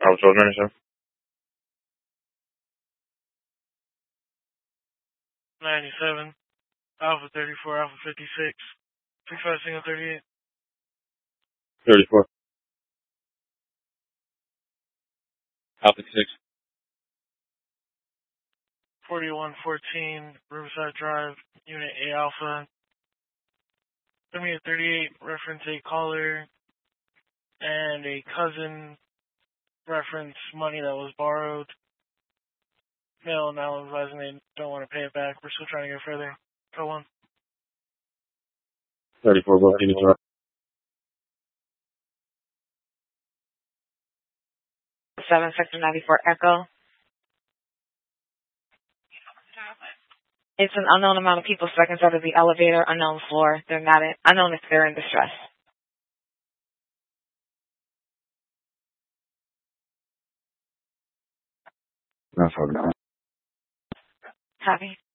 Alpha 1297. 97, Alpha 34, Alpha 56, 35 single 38. 34. Alpha 56. 4114, Riverside Drive, Unit A Alpha. Send me a 38, reference a caller and a cousin, reference money that was borrowed. Mail now advising they don't want to pay it back. We're still trying to go further. Go on. 34, both units are 7 Sector 94 Echo. It's an unknown amount of people stuck inside of the elevator, unknown floor. They're not unknown if they're in distress. That's all. Copy.